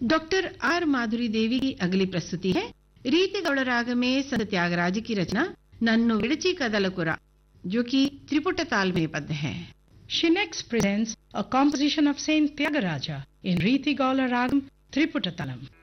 Doctor R माधुरी देवी की अगली प्रस्तुति है रीति गौड़ राग में संत त्यागराज की रचना नन्नु विड़ची कदलकुरा, जो कि त्रिपुट ताल में पद है। She next presents a composition of Saint Tyagaraja in Riti Gaula Ragam Triputatalam.